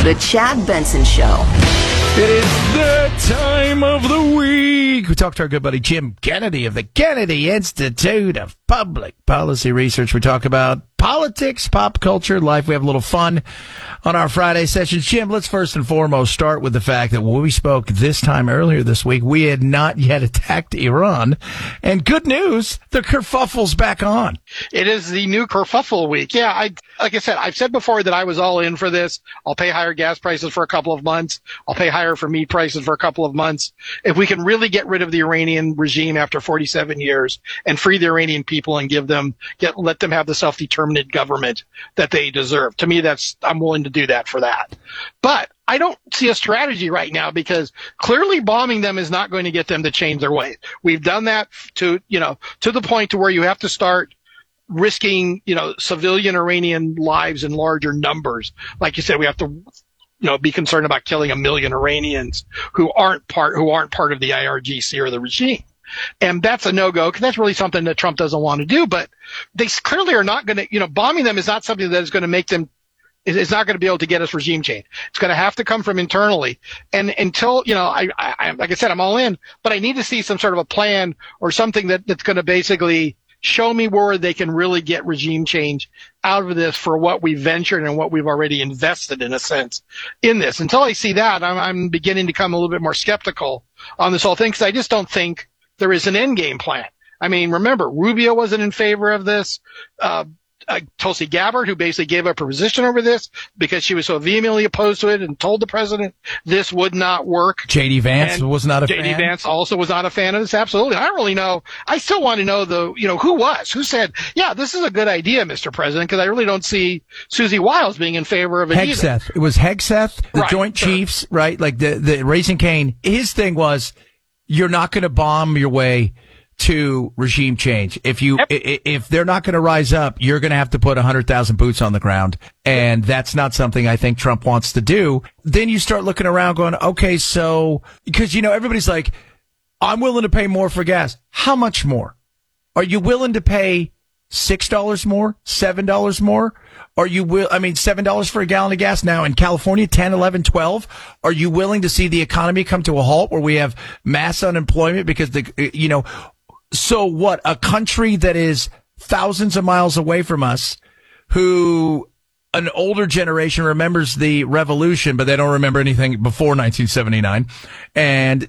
The Chad Benson Show. It is the time of the week. We talked to our good buddy Jim Kennedy of the Kennedy Institute of Public Policy Research. We talk about politics, pop culture, life. We have a little fun on our Friday sessions. Jim, let's first and foremost start with the fact that when we spoke this time earlier this week, we had not yet attacked Iran. And good news, the kerfuffle's back on. It is the new kerfuffle week. Yeah, like I said, I've said before that I was all in for this. I'll pay higher gas prices for a couple of months. I'll pay higher for meat prices for a couple of months. If we can really get rid of the Iranian regime after 47 years and free the Iranian people and let them have the self-determined government that they deserve. To me, I'm willing to do that for that. But I don't see a strategy right now because clearly bombing them is not going to get them to change their ways. We've done that to the point to where you have to start risking, civilian Iranian lives in larger numbers. Like you said, we have to, be concerned about killing 1 million Iranians who aren't part of the IRGC or the regime. And that's a no-go because that's really something that Trump doesn't want to do. But they clearly are not going to, bombing them is not something that is going to make them, it's not going to be able to get us regime change. It's going to have to come from internally. And until, I like I said, I'm all in, but I need to see some sort of a plan or something that's going to basically show me where they can really get regime change out of this for what we ventured and what we've already invested, in a sense, in this. Until I see that, I'm beginning to become a little bit more skeptical on this whole thing because I just don't think there is an end game plan. I mean, remember, Rubio wasn't in favor of this. Tulsi Gabbard, who basically gave up her position over this because she was so vehemently opposed to it and told the president this would not work. J.D. Vance was not a fan. J.D. Vance also was not a fan of this. Absolutely. I don't really know. I still want to know who said, yeah, this is a good idea, Mr. President, because I really don't see Susie Wiles being in favor of it either. Hegseth. It was Hegseth, the Joint Chiefs, right? Like the Raising Cane. His thing was, you're not going to bomb your way to regime change. If they're not going to rise up, you're going to have to put 100,000 boots on the ground. And that's not something I think Trump wants to do. Then you start looking around going, okay, so, because, everybody's like, I'm willing to pay more for gas. How much more? Are you willing to pay $6 more? $7 more? $7 for a gallon of gas now in California, 10, 11, 12. Are you willing to see the economy come to a halt where we have mass unemployment because so what? A country that is thousands of miles away from us, who an older generation remembers the revolution, but they don't remember anything before 1979. And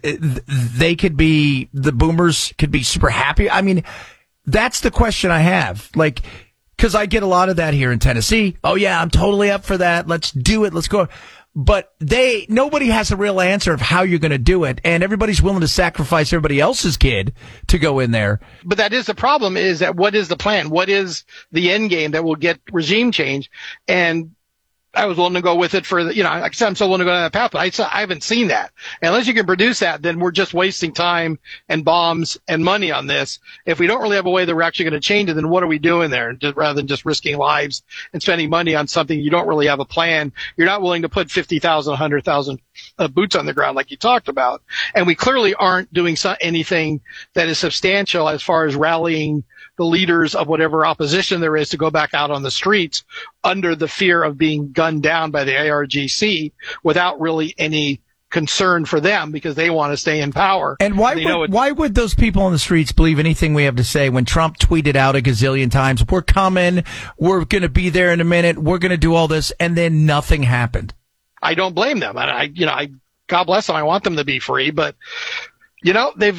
the boomers could be super happy. I mean, that's the question I have. Like, because I get a lot of that here in Tennessee. Oh yeah, I'm totally up for that. Let's do it. Let's go. But nobody has a real answer of how you're going to do it. And everybody's willing to sacrifice everybody else's kid to go in there. But that is the problem, is that what is the plan? What is the end game that will get regime change? And I was willing to go with it for like I said, I'm so willing to go down that path, but I haven't seen that. And unless you can produce that, then we're just wasting time and bombs and money on this. If we don't really have a way that we're actually going to change it, then what are we doing there? Rather than just risking lives and spending money on something you don't really have a plan. You're not willing to put 50,000, 100,000 boots on the ground like you talked about. And we clearly aren't doing anything that is substantial as far as rallying the leaders of whatever opposition there is to go back out on the streets under the fear of being gunned down by the IRGC without really any concern for them because they want to stay in power. And why would those people on the streets believe anything we have to say when Trump tweeted out a gazillion times, we're coming, we're going to be there in a minute, we're going to do all this, and then nothing happened? I don't blame them. God bless them. I want them to be free, but to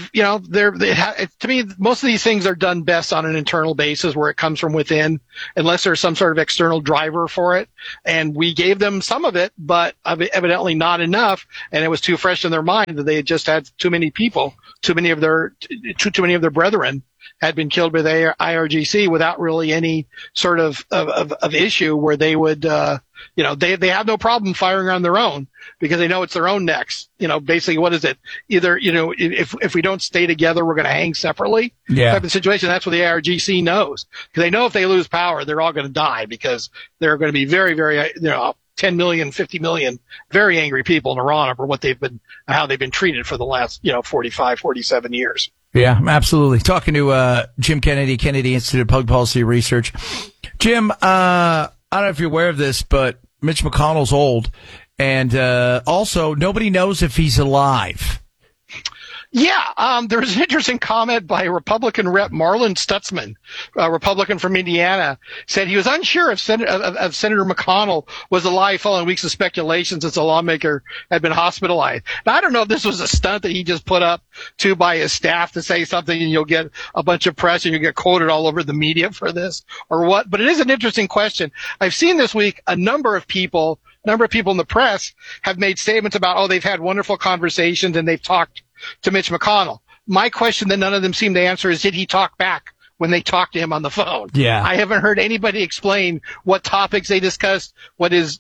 me, most of these things are done best on an internal basis where it comes from within, unless there's some sort of external driver for it. And we gave them some of it, but evidently not enough. And it was too fresh in their mind that they had just had too many people, too many of their brethren had been killed by the IRGC without really any sort of issue where they would, they have no problem firing on their own because they know it's their own necks. Basically, what is it? Either, if we don't stay together, we're going to hang separately. Yeah. Type of situation. That's what the IRGC knows. Because they know if they lose power, they're all going to die because there are going to be very, very, 10 million, 50 million very angry people in Iran over how they've been treated for the last, 45, 47 years. Yeah, absolutely. Talking to Jim Kennedy, Kennedy Institute of Public Policy Research. Jim, I don't know if you're aware of this, but Mitch McConnell's old, And also, nobody knows if he's alive. Yeah, there was an interesting comment by Republican Rep Marlin Stutzman, a Republican from Indiana, said he was unsure if Senator McConnell was alive following weeks of speculation since the lawmaker had been hospitalized. Now, I don't know if this was a stunt that he just put up to by his staff to say something and you'll get a bunch of press and you'll get quoted all over the media for this or what, but it is an interesting question. I've seen this week a number of people in the press have made statements about, oh, they've had wonderful conversations and they've talked to Mitch McConnell. My question that none of them seem to answer is, did he talk back when they talked to him on the phone? Yeah. I haven't heard anybody explain what topics they discussed, what his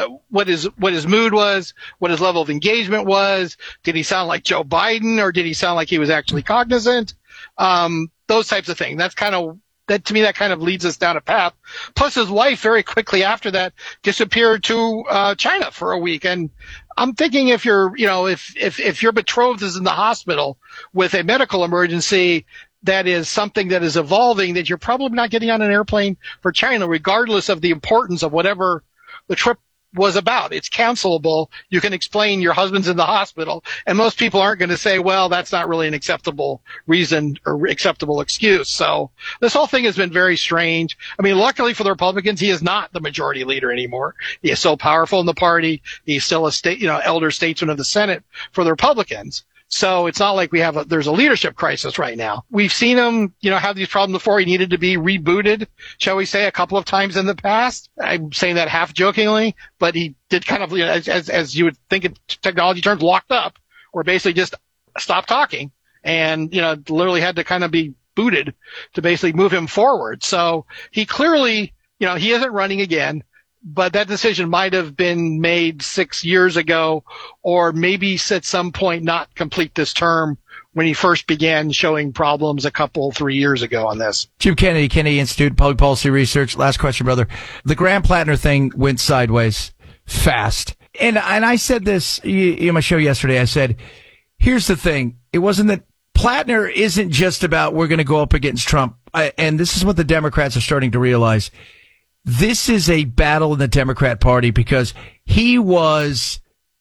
mood was, what his level of engagement was. Did he sound like Joe Biden or did he sound like he was actually cognizant? Those types of things. That to me, that kind of leads us down a path. Plus his wife very quickly after that disappeared to China for a week. And I'm thinking if your betrothed is in the hospital with a medical emergency, that is something that is evolving, that you're probably not getting on an airplane for China, regardless of the importance of whatever the trip was about. It's cancelable. You can explain your husband's in the hospital, and most people aren't going to say, well, that's not really an acceptable reason or acceptable excuse. So this whole thing has been very strange. I mean, luckily for the Republicans, he is not the majority leader anymore. He is so powerful in the party. He's still a elder statesman of the Senate for the Republicans. So it's not like there's a leadership crisis right now. We've seen him, have these problems before. He needed to be rebooted, shall we say, a couple of times in the past. I'm saying that half jokingly, but he did kind of, as you would think in technology terms, locked up, or basically just stopped talking and, literally had to kind of be booted to basically move him forward. So he clearly, he isn't running again. But that decision might have been made 6 years ago, or maybe at some point not complete this term when he first began showing problems 3 years ago on this. Jim Kennedy, Kennedy Institute, Public Policy Research. Last question, brother. The Graham Plattner thing went sideways fast. And I said this in my show yesterday. I said, here's the thing. It wasn't that Plattner isn't just about we're going to go up against Trump. And this is what the Democrats are starting to realize. This is a battle in the Democrat Party because he was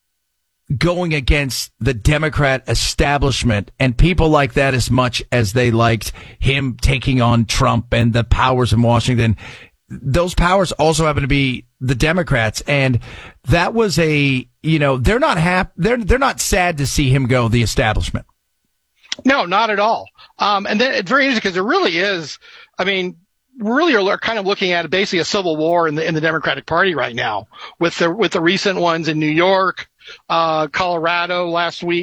going against the Democrat establishment and people like that as much as they liked him taking on Trump and the powers in Washington. Those powers also happen to be the Democrats. And that was they're not they're not sad to see him go, the establishment. No, not at all. And then it's very interesting because it really is, really are kind of looking at basically a civil war in the Democratic Party right now with the recent ones in New York, Colorado last week,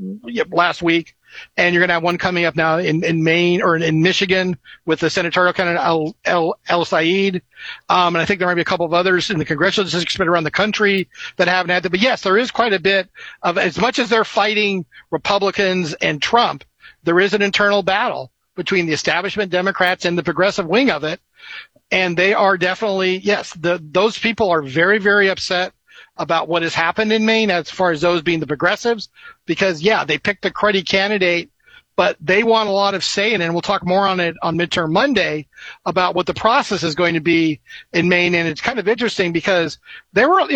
and you're going to have one coming up now in Maine or in Michigan with the senatorial candidate El Said. And I think there might be a couple of others in the congressional districts around the country that haven't had that. But yes, there is quite a bit of, as much as they're fighting Republicans and Trump, there is an internal battle between the establishment Democrats and the progressive wing of it. And they are definitely, those people are very, very upset about what has happened in Maine as far as those being the progressives, because they picked the cruddy candidate, but they want a lot of say in it. And we'll talk more on it on Midterm Monday about what the process is going to be in Maine. And it's kind of interesting because there are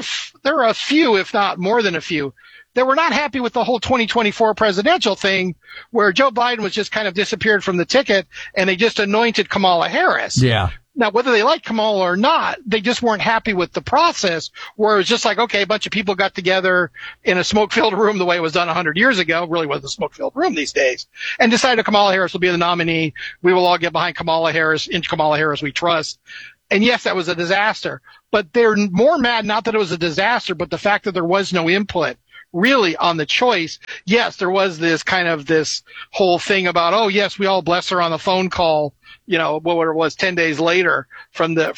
a few, if not more than a few, that were not happy with the whole 2024 presidential thing where Joe Biden was just kind of disappeared from the ticket and they just anointed Kamala Harris. Yeah. Now, whether they like Kamala or not, they just weren't happy with the process where it was just like, okay, a bunch of people got together in a smoke-filled room the way it was done 100 years ago, really wasn't a smoke-filled room these days, and decided Kamala Harris will be the nominee. We will all get behind Kamala Harris. In Kamala Harris we trust. And yes, that was a disaster. But they're more mad not that it was a disaster, but the fact that there was no input really on the choice. Yes, there was this whole thing about, oh yes, we all bless her on the phone call, what it was 10 days later from the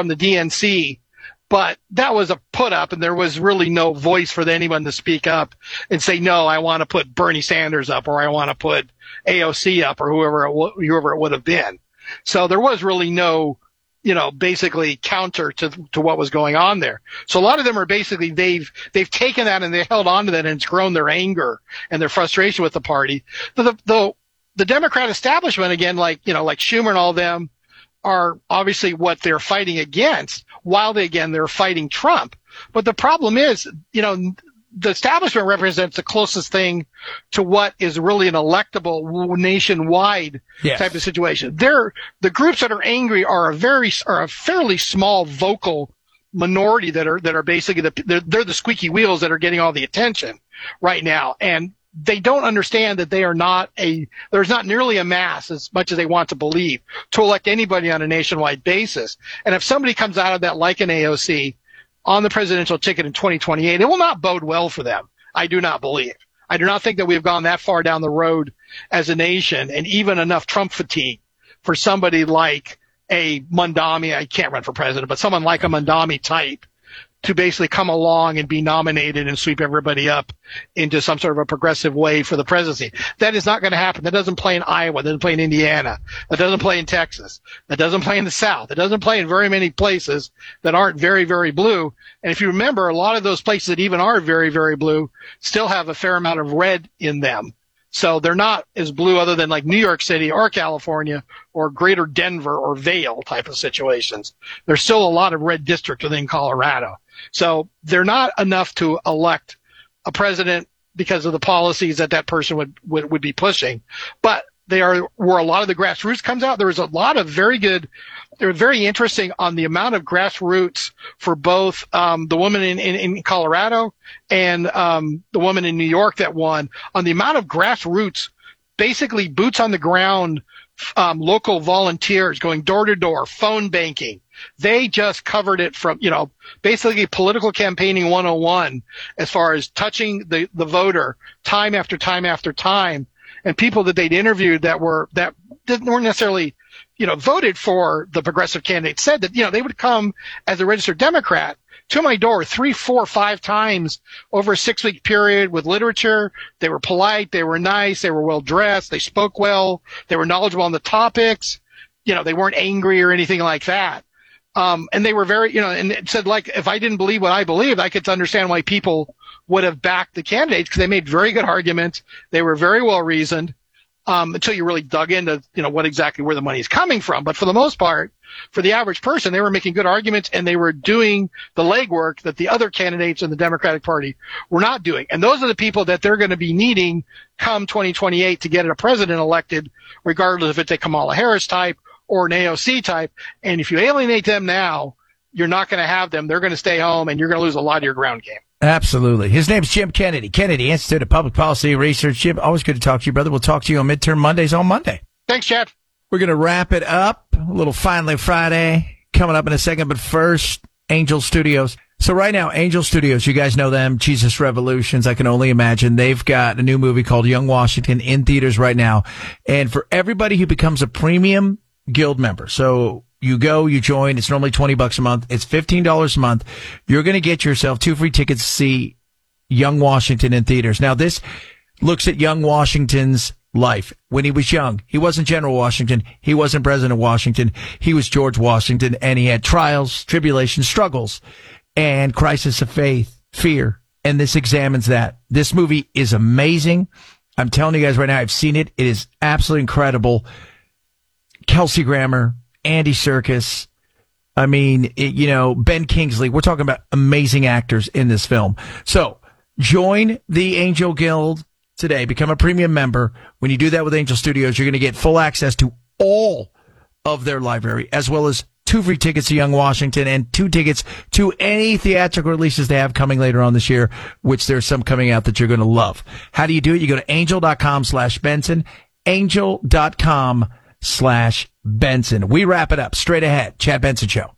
DNC. But that was a put up and there was really no voice for anyone to speak up and say, no, I want to put Bernie Sanders up or I want to put AOC up or whoever it would have been. So there was really no, basically counter to what was going on there. So a lot of them are basically, they've taken that and they held on to that and it's grown their anger and their frustration with the party. The Democrat establishment, again, like Schumer and all them, are obviously what they're fighting against, while they're fighting Trump. But the problem is, the establishment represents the closest thing to what is really an electable nationwide type of situation. The groups that are angry are a fairly small vocal minority that are basically they're the squeaky wheels that are getting all the attention right now. And they don't understand that there's not nearly a mass, as much as they want to believe, to elect anybody on a nationwide basis. And if somebody comes out of that like an AOC on the presidential ticket in 2028, it will not bode well for them. I do not believe. I do not think that we've gone that far down the road as a nation, and even enough Trump fatigue for somebody like a Mondami. I can't run for president, but someone like a Mondami type to basically come along and be nominated and sweep everybody up into some sort of a progressive way for the presidency. That is not going to happen. That doesn't play in Iowa. That doesn't play in Indiana. That doesn't play in Texas. That doesn't play in the South. It doesn't play in very many places that aren't very, very blue. And if you remember, a lot of those places that even are very, very blue still have a fair amount of red in them. So they're not as blue other than like New York City or California or greater Denver or Vail type of situations. There's still a lot of red district within Colorado. So they're not enough to elect a president because of the policies that person would be pushing. But they are where a lot of the grassroots comes out. There was a lot of they're very interesting on the amount of grassroots for both the woman in Colorado and the woman in New York that won, on the amount of grassroots, basically boots on the ground, local volunteers going door to door, phone banking. They just covered it from, basically political campaigning 101 as far as touching the voter time after time after time. And people that they'd interviewed that weren't necessarily, voted for the progressive candidate said that, they would come as a registered Democrat to my door 3, 4, 5 times over a 6-week period with literature. They were polite. They were nice. They were well dressed. They spoke well. They were knowledgeable on the topics. They weren't angry or anything like that. And they were very, and it said, like, if I didn't believe what I believed, I could understand why people would have backed the candidates, because they made very good arguments. They were very well reasoned, until you really dug into, what exactly where the money is coming from. But for the most part, for the average person, they were making good arguments, and they were doing the legwork that the other candidates in the Democratic Party were not doing. And those are the people that they're going to be needing come 2028 to get a president elected, regardless if it's a Kamala Harris type or an AOC type. And if you alienate them now, you're not going to have them. They're going to stay home, and you're going to lose a lot of your ground game. Absolutely. His name's Jim Kennedy. Kennedy Institute of Public Policy Research. Jim, always good to talk to you, brother. We'll talk to you on Midterm Mondays on Monday. Thanks, Chad. We're going to wrap it up. A little Finally Friday coming up in a second. But first, Angel Studios. So right now, Angel Studios, you guys know them, Jesus Revolutions. I can only imagine. They've got a new movie called Young Washington in theaters right now. And for everybody who becomes a premium Guild member, so you join. It's normally $20 a month. It's $15 a month. You're going to get yourself 2 free tickets to see Young Washington in theaters. Now, this looks at young Washington's life. When he was young, he wasn't General Washington. He wasn't President Washington. He was George Washington, and he had trials, tribulations, struggles, and crisis of faith, fear. And this examines that. This movie is amazing. I'm telling you guys right now, I've seen it. It is absolutely incredible. Kelsey Grammer, Andy Serkis, Ben Kingsley. We're talking about amazing actors in this film. So join the Angel Guild today. Become a premium member. When you do that with Angel Studios, you're going to get full access to all of their library, as well as 2 free tickets to Young Washington and 2 tickets to any theatrical releases they have coming later on this year, which there's some coming out that you're going to love. How do you do it? You go to angel.com/Benson, angel.com/Benson. We wrap it up straight ahead. Chad Benson Show.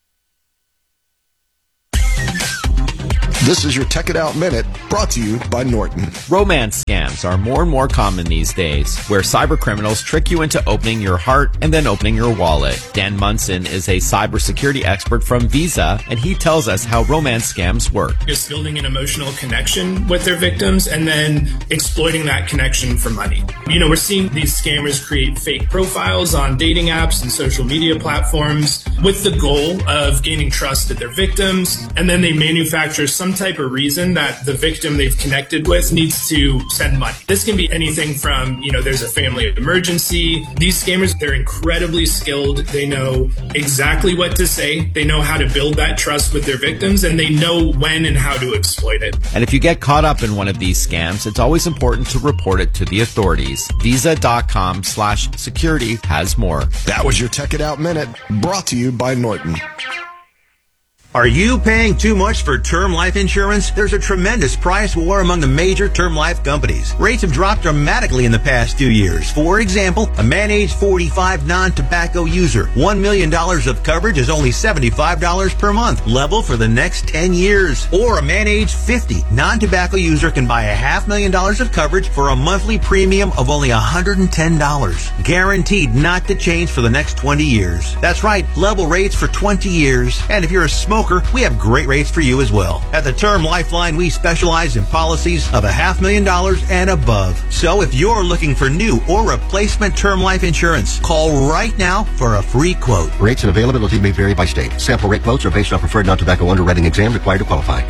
This is your Tech It Out Minute, brought to you by Norton. Romance scams are more and more common these days, where cyber criminals trick you into opening your heart and then opening your wallet. Dan Munson is a cybersecurity expert from Visa, and he tells us how romance scams work. Just building an emotional connection with their victims and then exploiting that connection for money. We're seeing these scammers create fake profiles on dating apps and social media platforms with the goal of gaining trust of their victims, and then they manufacture some type of reason that the victim they've connected with needs to send money. This can be anything from, there's a family emergency. These scammers, they're incredibly skilled. They know exactly what to say. They know how to build that trust with their victims, and they know when and how to exploit it. And if you get caught up in one of these scams, it's always important to report it to the authorities. Visa.com/security has more. That was your Tech It Out Minute, brought to you by Norton. Are you paying too much for term life insurance? There's a tremendous price war among the major term life companies. Rates have dropped dramatically in the past 2 years. For example, a man age 45 non-tobacco user, $1 million of coverage is only $75 per month, level for the next 10 years. Or a man age 50 non-tobacco user can buy $500,000 of coverage for a monthly premium of only $110. Guaranteed not to change for the next 20 years. That's right, level rates for 20 years. And if you're a smoker, we have great rates for you as well. At the Term Lifeline, we specialize in policies of $500,000 and above. So if you're looking for new or replacement term life insurance, call right now for a free quote. Rates and availability may vary by state. Sample rate quotes are based on preferred non-tobacco underwriting exam required to qualify.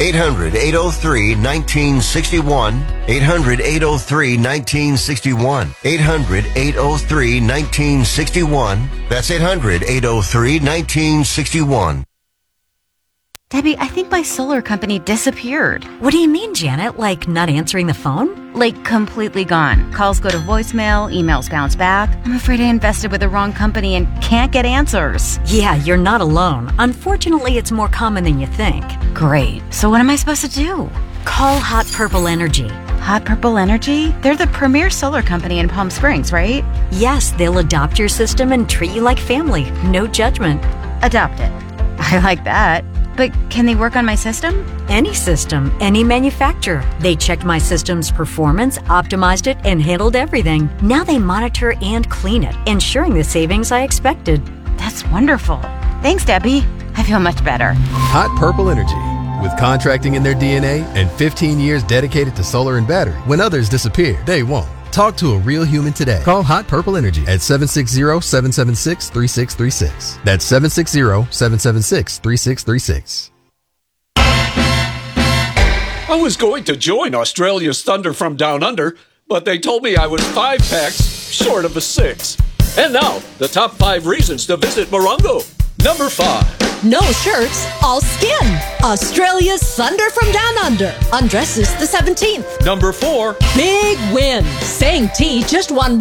800-803-1961. 800-803-1961. 800-803-1961. That's 800-803-1961. Debbie, I think my solar company disappeared. What do you mean, Janet? Like not answering the phone? Like completely gone. Calls go to voicemail, emails bounce back. I'm afraid I invested with the wrong company and can't get answers. Yeah, you're not alone. Unfortunately, it's more common than you think. Great. So what am I supposed to do? Call Hot Purple Energy. Hot Purple Energy? They're the premier solar company in Palm Springs, right? Yes, they'll adopt your system and treat you like family. No judgment. Adopt it. I like that. But can they work on my system? Any system, any manufacturer. They checked my system's performance, optimized it, and handled everything. Now they monitor and clean it, ensuring the savings I expected. That's wonderful. Thanks, Debbie. I feel much better. Hot Purple Energy. With contracting in their DNA and 15 years dedicated to solar and battery, when others disappear, they won't. Talk to a real human today. Call Hot Purple Energy at 760-776-3636. That's 760-776-3636. I was going to join Australia's Thunder from Down Under, but they told me I was 5 packs short of a 6. And now, the top 5 reasons to visit Morongo. Number 5. No shirts, all skin. Australia's Thunder from Down Under. Undresses the 17th. Number 4. Big win. Sang T just won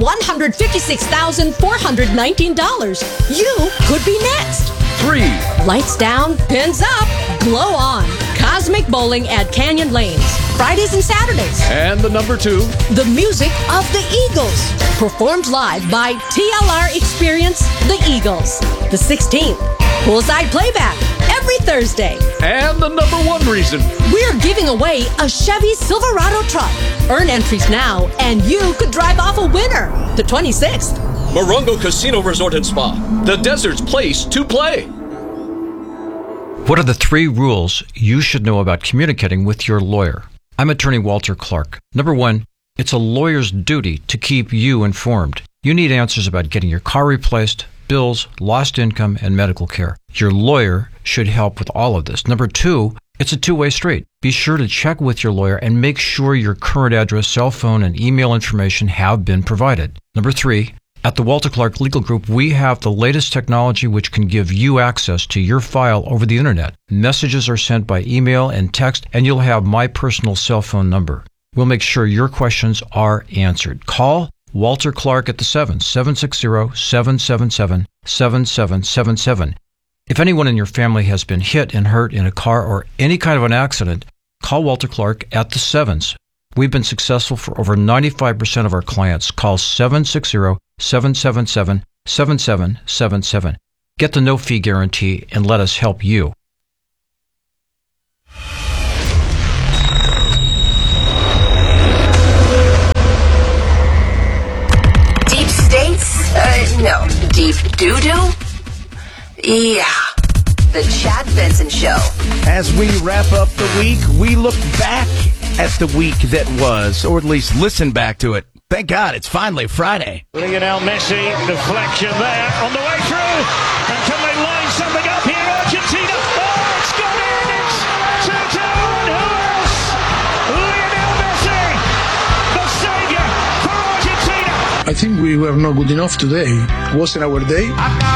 $156,419. You could be next. 3. Lights down, pins up, glow on. Cosmic Bowling at Canyon Lanes. Fridays and Saturdays. And the number 2. The music of the Eagles. Performed live by TLR Experience, the Eagles. The 16th. Poolside playback every Thursday. And the number 1 reason. We're giving away a Chevy Silverado truck. Earn entries now, and you could drive off a winner. The 26th. Morongo Casino Resort and Spa. The desert's place to play. What are the 3 rules you should know about communicating with your lawyer? I'm attorney Walter Clark. Number 1, it's a lawyer's duty to keep you informed. You need answers about getting your car replaced, bills, lost income, and medical care. Your lawyer should help with all of this. Number 2, it's a two-way street. Be sure to check with your lawyer and make sure your current address, cell phone, and email information have been provided. Number 3, at the Walter Clark Legal Group, we have the latest technology which can give you access to your file over the internet. Messages are sent by email and text, and you'll have my personal cell phone number. We'll make sure your questions are answered. Call Walter Clark at the 760-777-7777. If anyone in your family has been hit and hurt in a car or any kind of an accident, call Walter Clark at the 7s. We've been successful for over 95% of our clients. Call 760-777-7777. Get the no-fee guarantee and let us help you. Deep states? No. Deep doo-doo? Yeah. The Chad Benson Show. As we wrap up the week, we look back at the week that was, or at least listen back to it. Thank God, it's finally Friday. Lionel Messi, deflection there, on the way through. And can they line something up here, Argentina? Oh, it's gone in! It's 2-2, and who think we were not good enough today. It wasn't our day.